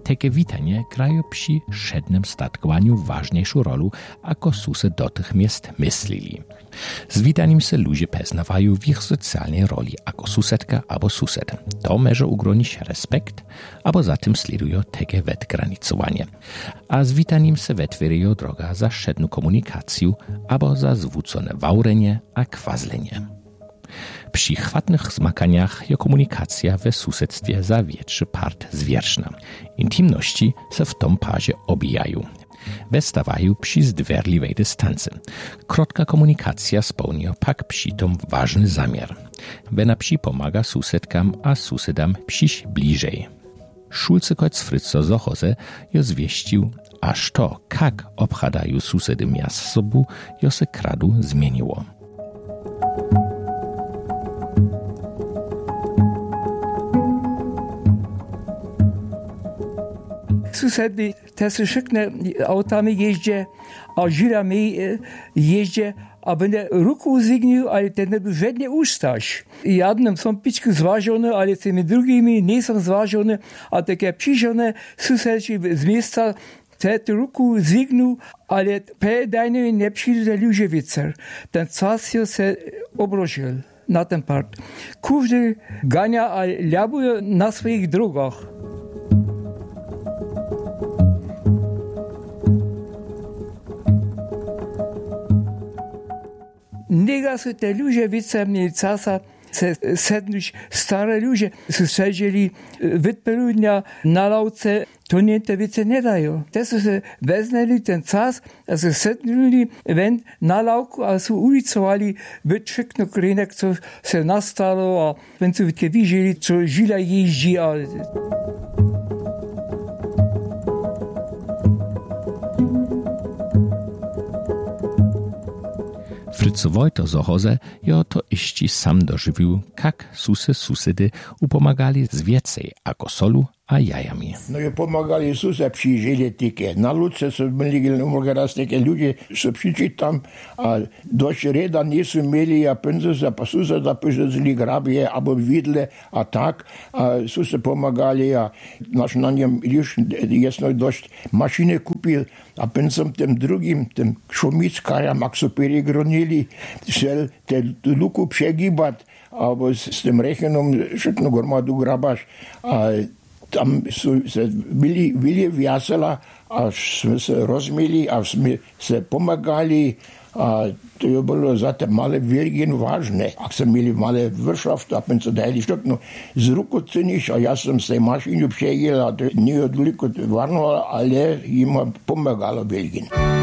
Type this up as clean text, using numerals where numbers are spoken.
Takie witanie grają przy przednim statkowaniu ważniejszą rolę, ako su se dotychmiast myślili. Z witaniem se ludzie poznawają w ich socjalnej roli jako susedka albo sused. To może ugronić respekt, albo za tym sledują takie wetgranicowanie. A z witaniem se wetwierają droga za przedną komunikację albo za zwrócone wałrenie a kwazlenie. Przy chwatnych zmakaniach je komunikacja we susedstwie za większy part zwierzchna. Intimności se w tom parze obijają. Westawają przy zdwerliwej dystancy. Krotka komunikacja spełnia pak przy tom ważny zamiar. Wena przy pomaga susedkam a susedam przyjść bliżej. Szulcykoc Fryco Zochoze jo zwieścił, aż to, jak obchadają susedy miast sobu, jo se kradu zmieniło. Susedy też wszystkie autami jeździe, a żyrami jeździe, a będę ruku zwignił, ale ten nie był żadnie ustać. Jednym są piczki zważone, ale tymi drugimi nie są zważone, a takie przyjrzone susedy z miejsca te ruku zwignił, ale pedajnie nie przyjdzie ludzie wicer. Ten czas się obrócił na ten part. Każdy gania, a labuje na swoich drogach. Niega są te ludzie wiece mieli czasa sednąć. Stare ludzie siedzieli wypeludnia na lauce, to nie te wiece nie dają. Te się weznęli ten czas, a się sednęli na lauku, a się ulicowali wytrzykno krynek, co się nastało, a więc widzieli, co żyla jeździ. Fryco Wojto Zochoze jo to iści sam dożywił, jak susedy upomagali z więcej ako solu a jajami. No i pomagali sused przyjrzeli tykie. Na luce są byli raz takie ludzie, co przyjdzie tam, a dość reda nie są mieli, a pędze za suseda pożydzili grabie, albo widle, a tak, a sused pomagali, a nasz na niem już jest dość maszyny kupił, a pędzem tym drugim, tym szumickarem, jak so perigronili, się te luku przegibać, albo z tym rechenom szybko gromadu grabasz, a tam se byli wesela, aż jsme se rozmili, a jsme se pomagali, a to je bylo za te malé Belgien vážné. Ak se měli malé Wirtschaft, a jsme se dali štukno z ruku ceniš, a já jsem se mašinu přejel, a to nie odliko varnoval, ale jim pomagalo Belgien.